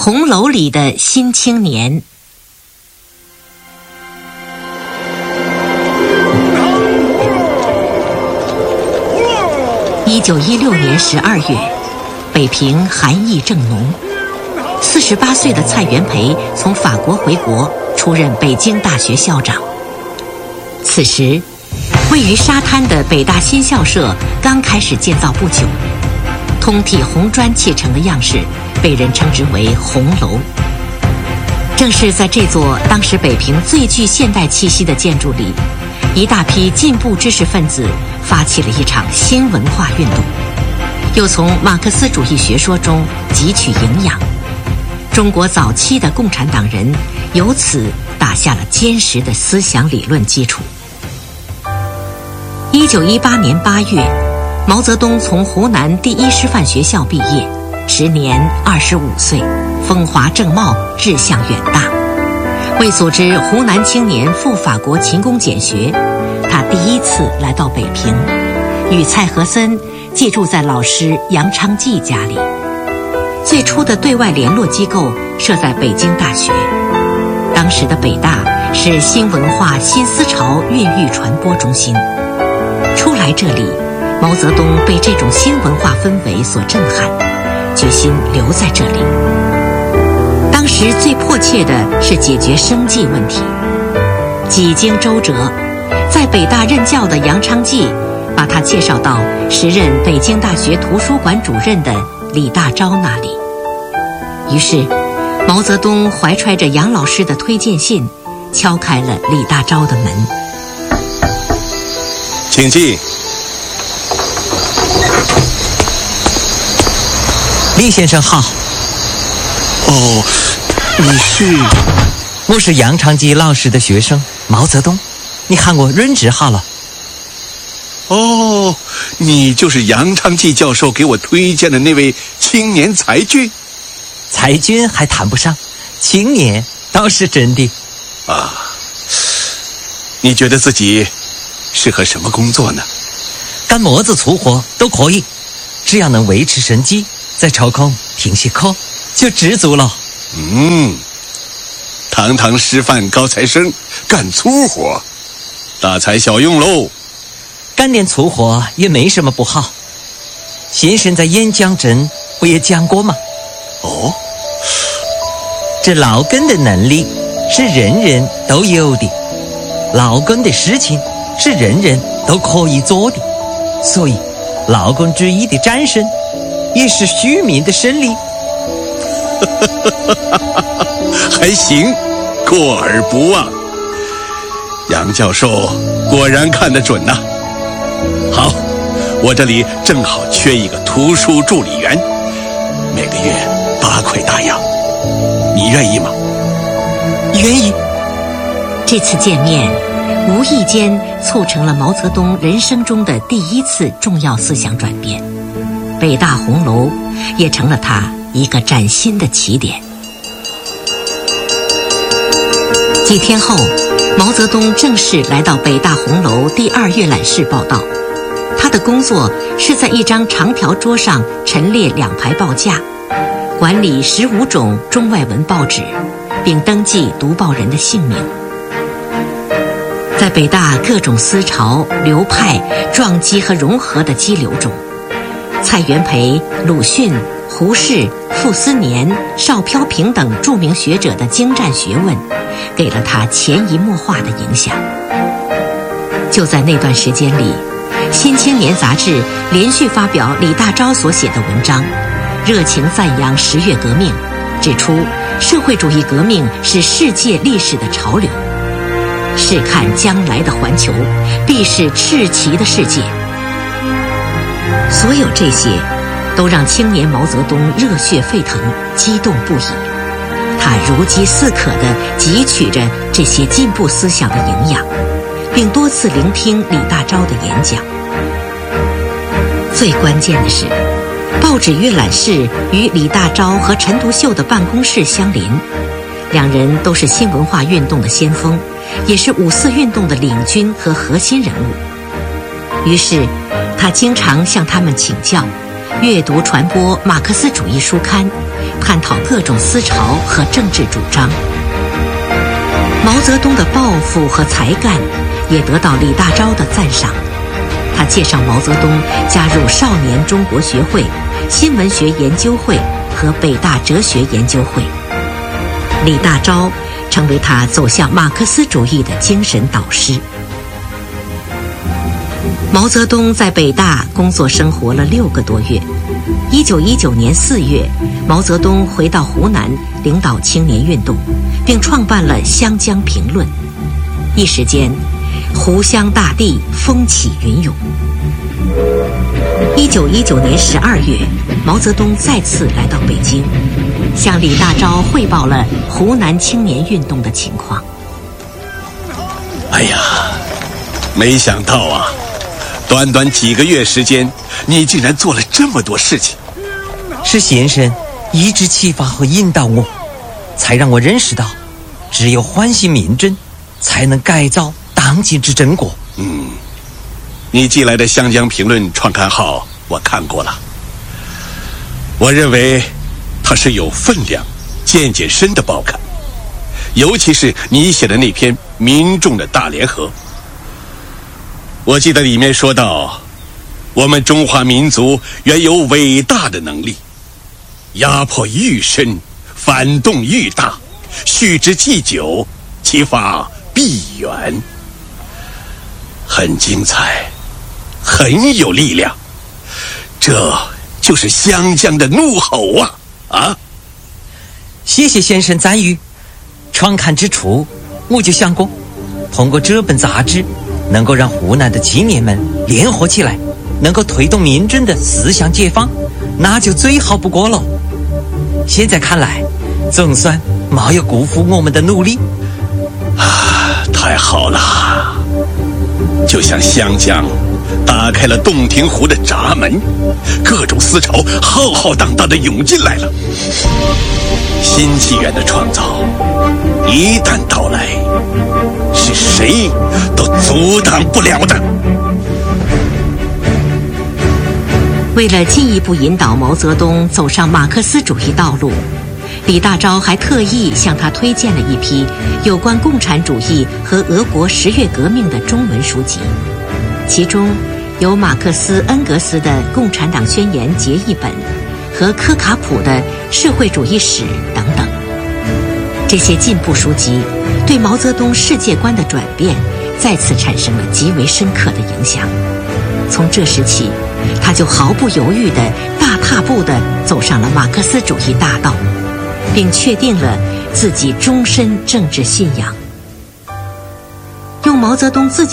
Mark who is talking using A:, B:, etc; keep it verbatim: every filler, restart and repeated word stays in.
A: 红楼里的新青年。一九一六年十二月，北平寒意正浓。四十八岁的蔡元培从法国回国，出任北京大学校长。此时，位于沙滩的北大新校舍刚开始建造不久，通体红砖砌成的样式被人称之为红楼。正是在这座当时北平最具现代气息的建筑里，一大批进步知识分子发起了一场新文化运动，又从马克思主义学说中汲取营养。中国早期的共产党人由此打下了坚实的思想理论基础。一九一八年八月，毛泽东从湖南第一师范学校毕业，时年二十五岁，风华正茂，志向远大。为组织湖南青年赴法国勤工俭学，他第一次来到北平，与蔡和森借住在老师杨昌济家里。最初的对外联络机构设在北京大学，当时的北大是新文化新思潮孕育传播中心。初来这里，毛泽东被这种新文化氛围所震撼，决心留在这里。当时最迫切的是解决生计问题。几经周折，在北大任教的杨昌济把他介绍到时任北京大学图书馆主任的李大钊那里。于是毛泽东怀揣着杨老师的推荐信，敲开了李大钊的门。
B: 请进。
C: 李先生好。
B: 哦，你是？
C: 我是杨昌济老师的学生毛泽东，你喊我润之好了。
B: 哦，你就是杨昌济教授给我推荐的那位青年才俊。
C: 才俊还谈不上，青年倒是真的。
B: 啊，你觉得自己适合什么工作呢？
C: 干么子粗活都可以，只要能维持生计，再抽空听些课就知足了。
B: 嗯，堂堂师范高材生干粗活，大材小用喽。
C: 干点粗活也没什么不好。先生在演讲中不也讲过吗？
B: 哦，
C: 这劳耕的能力是人人都有的，劳耕的事情是人人都可以做的，所以劳工主义的战胜也是虚名的胜利。
B: 还行，过而不忘。杨教授果然看得准呐、啊。好，我这里正好缺一个图书助理员，每个月八块大洋，你愿意吗？
C: 愿意。
A: 这次见面无意间促成了毛泽东人生中的第一次重要思想转变，北大红楼也成了他一个崭新的起点。几天后，毛泽东正式来到北大红楼第二阅览室报道。他的工作是在一张长条桌上陈列两排报架，管理十五种中外文报纸，并登记读报人的姓名。在北大各种思潮、流派撞击和融合的激流中，蔡元培、鲁迅、胡适、傅斯年、邵飘萍等著名学者的精湛学问，给了他潜移默化的影响。就在那段时间里，《新青年》杂志连续发表李大钊所写的文章，热情赞扬十月革命，指出社会主义革命是世界历史的潮流。试看将来的环球，必是赤旗的世界。所有这些都让青年毛泽东热血沸腾，激动不已。他如饥似渴地汲取着这些进步思想的营养，并多次聆听李大钊的演讲。最关键的是，报纸阅览室与李大钊和陈独秀的办公室相邻，两人都是新文化运动的先锋，也是五四运动的领军和核心人物。于是他经常向他们请教， 阅读传播马克思主义书刊，探讨各种思潮和政治主张。毛泽东的抱负和才干也得到李大钊的赞赏。他介绍毛泽东加入少年中国学会、新文学研究会和北大哲学研究会。李大钊成为他走向马克思主义的精神导师。毛泽东在北大工作生活了六个多月。一九一九年四月，毛泽东回到湖南领导青年运动，并创办了《湘江评论》。一时间，湖湘大地风起云涌。一九一九年十二月，毛泽东再次来到北京，向李大钊汇报了湖南青年运动的情况。
B: 哎呀，没想到啊，短短几个月时间，你竟然做了这么多事情。
C: 是先生一直启发和引导我，才让我认识到，只有唤醒民众，才能改造当今之中国。
B: 嗯，你寄来的《湘江评论》创刊号我看过了，我认为它是有分量、见解深的报刊，尤其是你写的那篇《民众的大联合》。我记得里面说到，我们中华民族原有伟大的能力，压迫愈深，反动愈大，蓄之既久，其法必远。很精彩，很有力量，这就是湘江的怒吼啊！啊！
C: 谢谢先生赞誉。创刊之初，我就想过，通过这本杂志，能够让湖南的青年们联合起来，能够推动民众的思想解放，那就最好不过了。现在看来，总算没有辜负我们的努力。
B: 啊，太好了！就像湘江打开了洞庭湖的闸门，各种思潮浩浩荡荡地涌进来了。新纪元的创造一旦到来，是谁都阻挡不了的。
A: 为了进一步引导毛泽东走上马克思主义道路，李大钊还特意向他推荐了一批有关共产主义和俄国十月革命的中文书籍，其中有马克思恩格斯的《共产党宣言》结义本和科卡普的《社会主义史》等等。这些进步书籍对毛泽东世界观的转变再次产生了极为深刻的影响。从这时起，他就毫不犹豫地大踏步地走上了马克思主义大道，并确定了自己终身政治信仰。用毛泽东自己